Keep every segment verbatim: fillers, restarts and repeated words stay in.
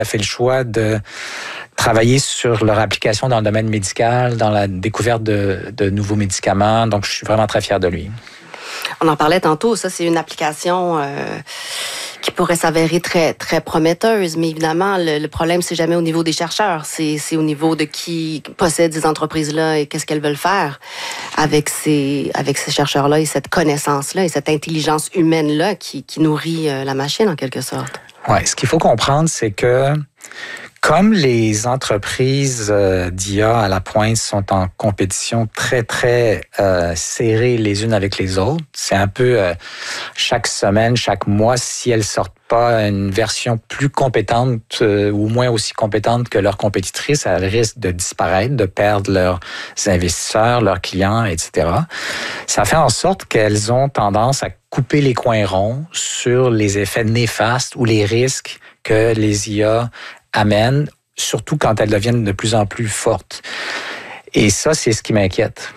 a fait le choix de travailler sur leur application dans le domaine médical, dans la découverte de, de nouveaux médicaments. Donc, je suis vraiment très fier de lui. On en parlait tantôt, ça, c'est une application euh, qui pourrait s'avérer très, très prometteuse, mais évidemment, le, le problème, c'est jamais au niveau des chercheurs, c'est, c'est au niveau de qui possède ces entreprises-là et qu'est-ce qu'elles veulent faire avec ces, avec ces chercheurs-là et cette connaissance-là et cette intelligence humaine-là qui, qui nourrit la machine, en quelque sorte. Oui, ce qu'il faut comprendre, c'est que comme les entreprises euh, d'I A à la pointe sont en compétition très, très euh, serrée les unes avec les autres, c'est un peu euh, chaque semaine, chaque mois, si elles sortent pas une version plus compétente euh, ou moins aussi compétente que leurs compétitrices, elles risquent de disparaître, de perdre leurs investisseurs, leurs clients, et cetera. Ça fait en sorte qu'elles ont tendance à couper les coins ronds sur les effets néfastes ou les risques que les I A amènent, surtout quand elles deviennent de plus en plus fortes. Et ça, c'est ce qui m'inquiète.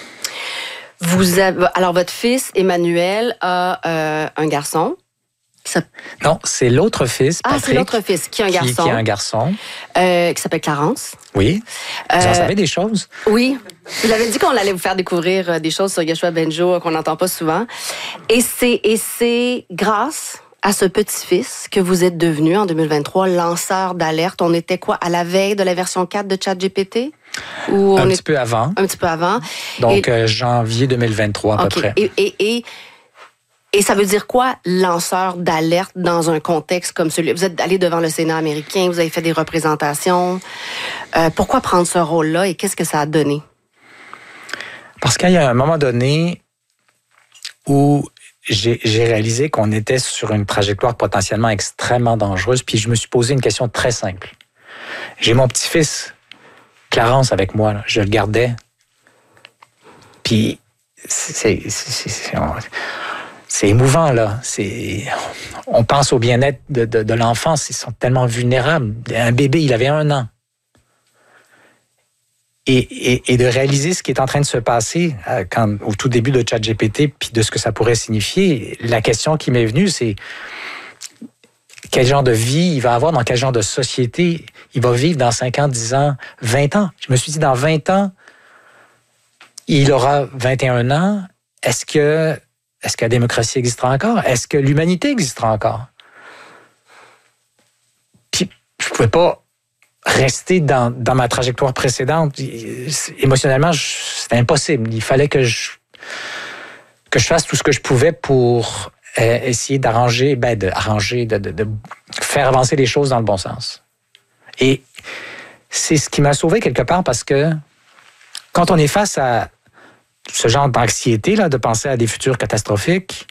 Vous avez, alors, votre fils, Emmanuel, a euh, un garçon. Ça... Non, c'est l'autre fils, Patrick. Ah, c'est l'autre fils, qui a un garçon. Qui, qui a un garçon. Euh, qui s'appelle Clarence. Oui. Vous euh, en savez des choses? Oui. Vous l'avez dit qu'on allait vous faire découvrir des choses sur Yoshua Bengio qu'on n'entend pas souvent. Et c'est, et c'est grâce à ce petit-fils que vous êtes devenu, en deux mille vingt-trois, lanceur d'alerte. On était quoi, à la veille de la version quatre de ChatGPT? Ou un on petit est... peu avant. Un petit peu avant. Donc, et... euh, janvier deux mille vingt-trois, à okay. peu près. Et, et, et, et ça veut dire quoi, lanceur d'alerte dans un contexte comme celui? Vous êtes allé devant le Sénat américain, vous avez fait des représentations. Euh, pourquoi prendre ce rôle-là et qu'est-ce que ça a donné? Parce qu'il y a un moment donné où J'ai, j'ai réalisé qu'on était sur une trajectoire potentiellement extrêmement dangereuse, puis je me suis posé une question très simple. J'ai mon petit-fils, Clarence, avec moi, là. Je le gardais. Puis c'est, c'est, c'est, c'est, c'est émouvant, là. C'est, on pense au bien-être de, de, de l'enfant, ils sont tellement vulnérables. Un bébé, il avait un an. Et, et, et de réaliser ce qui est en train de se passer euh, quand, au tout début de ChatGPT, puis de ce que ça pourrait signifier, la question qui m'est venue, c'est quel genre de vie il va avoir, dans quel genre de société il va vivre dans cinq ans, dix ans, vingt ans. Je me suis dit, dans vingt ans, il aura vingt et un ans. Est-ce que, est-ce que la démocratie existera encore? Est-ce que l'humanité existera encore? Puis, je ne pouvais pas rester dans, dans ma trajectoire précédente. Émotionnellement, je, c'était impossible. Il fallait que je, que je fasse tout ce que je pouvais pour euh, essayer d'arranger, ben, de, arranger, de, de, de faire avancer les choses dans le bon sens. Et c'est ce qui m'a sauvé quelque part parce que quand on est face à ce genre d'anxiété, là, de penser à des futurs catastrophiques,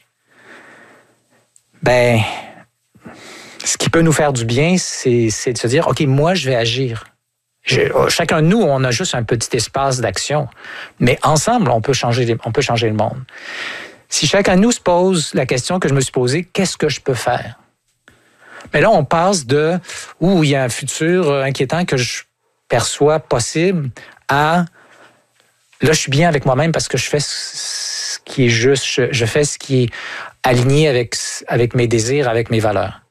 ben, ce qui peut nous faire du bien, c'est, c'est de se dire, OK, moi, je vais agir. Je, chacun de nous, on a juste un petit espace d'action. Mais ensemble, on peut changer, on peut changer le monde. Si chacun de nous se pose la question que je me suis posée, qu'est-ce que je peux faire? Mais là, on passe de, où il y a un futur inquiétant que je perçois possible, à, là, je suis bien avec moi-même parce que je fais ce qui est juste, je, je fais ce qui est aligné avec, avec mes désirs, avec mes valeurs.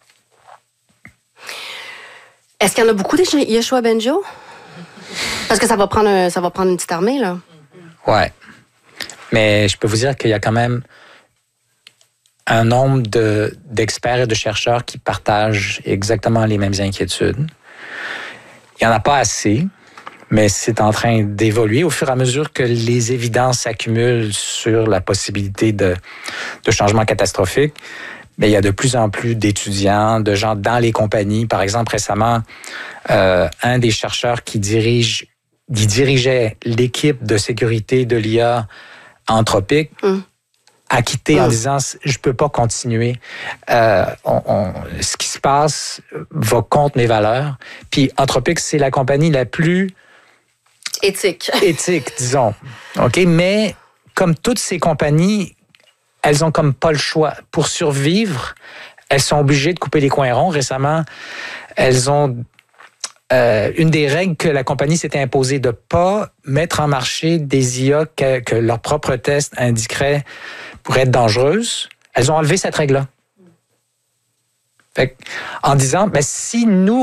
Est-ce qu'il y en a beaucoup des Yoshua Bengio? Parce que ça va prendre, un, ça va prendre une petite armée, là. Ouais. Mais je peux vous dire qu'il y a quand même un nombre de, d'experts et de chercheurs qui partagent exactement les mêmes inquiétudes. Il n'y en a pas assez, mais c'est en train d'évoluer au fur et à mesure que les évidences s'accumulent sur la possibilité de, de changements catastrophiques. Mais il y a de plus en plus d'étudiants, de gens dans les compagnies. Par exemple, récemment, euh, un des chercheurs qui dirige, qui dirigeait l'équipe de sécurité de l'I A Anthropic mm. a quitté mm. en disant « je peux pas continuer. Euh, on, on, ce qui se passe va contre mes valeurs. » Puis Anthropic, c'est la compagnie la plus éthique, éthique, disons. Ok, mais comme toutes ces compagnies, elles ont comme pas le choix. Pour survivre, elles sont obligées de couper les coins ronds. Récemment, elles ont euh, une des règles que la compagnie s'était imposée de pas mettre en marché des I A que, que leurs propres tests indiqueraient pourraient être dangereuses. Elles ont enlevé cette règle-là. Fait, en disant, ben, si nous